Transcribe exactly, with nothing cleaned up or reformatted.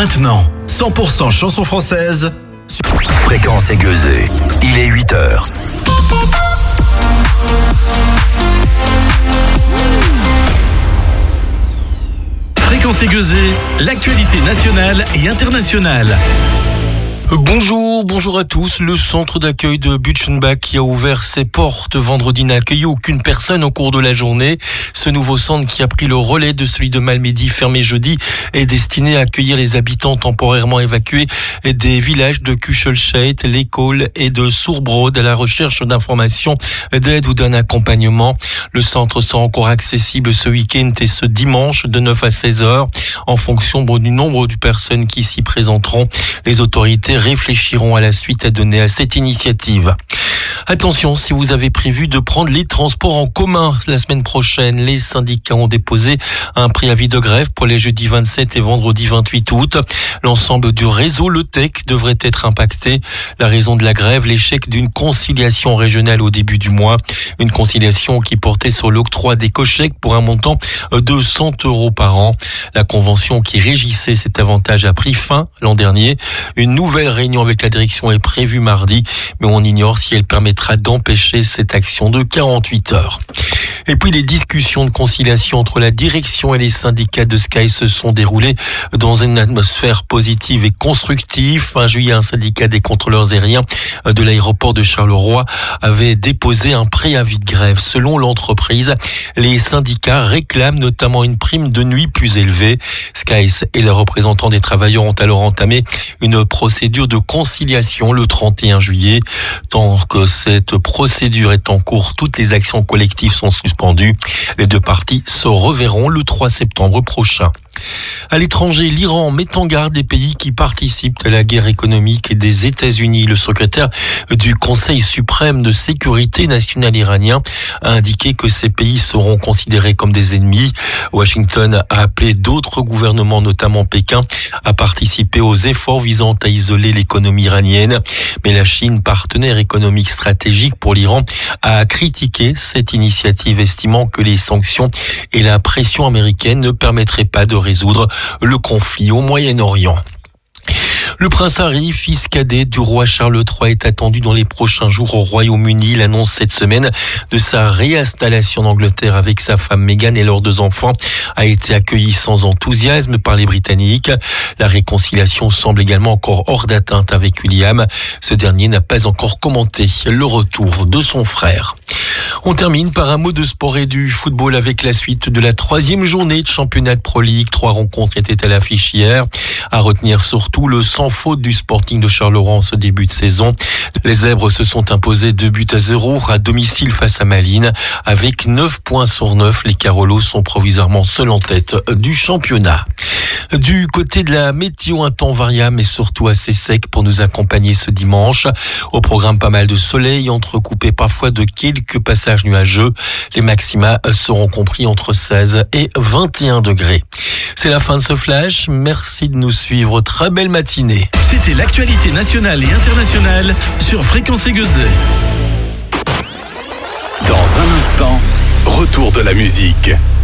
Maintenant, cent pour cent chansons françaises. Fréquence aiguisée, il est huit heures. Fréquence aiguisée, l'actualité nationale et internationale. Bonjour, bonjour à tous. Le centre d'accueil de Butchenbach qui a ouvert ses portes vendredi n'a accueilli aucune personne au cours de la journée. Ce nouveau centre qui a pris le relais de celui de Malmedy fermé jeudi est destiné à accueillir les habitants temporairement évacués des villages de Kuchelscheid, l'école et de Sourbrode à la recherche d'informations, d'aide ou d'un accompagnement. Le centre sera encore accessible ce week-end et ce dimanche de neuf à seize heures en fonction du nombre de personnes qui s'y présenteront. Les autorités réfléchiront à la suite à donner à cette initiative. Attention, si vous avez prévu de prendre les transports en commun la semaine prochaine, les syndicats ont déposé un préavis de grève pour les jeudis vingt-sept et vendredi vingt-huit août. L'ensemble du réseau Le Tech devrait être impacté. La raison de la grève, l'échec d'une conciliation régionale au début du mois. Une conciliation qui portait sur l'octroi d'éco-chèques pour un montant de cent euros par an. La convention qui régissait cet avantage a pris fin l'an dernier. Une nouvelle réunion avec la direction est prévue mardi, mais on ignore si elle permettra d'empêcher cette action de quarante-huit heures. Et puis les discussions de conciliation entre la direction et les syndicats de Sky se sont déroulées dans une atmosphère positive et constructive. Fin juillet, un syndicat des contrôleurs aériens de l'aéroport de Charleroi avait déposé un préavis de grève. Selon l'entreprise, les syndicats réclament notamment une prime de nuit plus élevée. Sky et les représentants des travailleurs ont alors entamé une procédure de conciliation le trente et un juillet. Tant que cette procédure est en cours, toutes les actions collectives sont suspendues. Les deux parties se reverront le trois septembre prochain. À l'étranger, l'Iran met en garde des pays qui participent à la guerre économique des États-Unis. Le secrétaire du Conseil suprême de sécurité nationale iranien a indiqué que ces pays seront considérés comme des ennemis. Washington a appelé d'autres gouvernements, notamment Pékin, à participer aux efforts visant à isoler l'économie iranienne. Mais la Chine, partenaire économique stratégique pour l'Iran, a critiqué cette initiative, estimant que les sanctions et la pression américaine ne permettraient pas de résoudre le conflit au Moyen-Orient. Le prince Harry, fils cadet du roi Charles trois, est attendu dans les prochains jours au Royaume-Uni. Il annonce cette semaine de sa réinstallation en Angleterre avec sa femme Meghan et leurs deux enfants a été accueilli sans enthousiasme par les Britanniques. La réconciliation semble également encore hors d'atteinte avec William. Ce dernier n'a pas encore commenté le retour de son frère. On termine par un mot de sport et du football avec la suite de la troisième journée de championnat de Pro League. Trois rencontres étaient à l'affiche hier. À retenir surtout le sans faute du Sporting de Charleroi en ce début de saison. Les Zèbres se sont imposés deux buts à zéro à domicile face à Malines. Avec neuf points sur neuf, les Carolos sont provisoirement seuls en tête du championnat. Du côté de la météo, un temps variable mais surtout assez sec pour nous accompagner ce dimanche. Au programme, pas mal de soleil, entrecoupé parfois de quelques passages nuageux. Les maxima seront compris entre seize et vingt et un degrés. C'est la fin de ce flash. Merci de nous suivre. Très belle matinée. C'était l'actualité nationale et internationale sur Fréquence aiguisée. Dans un instant, retour de la musique.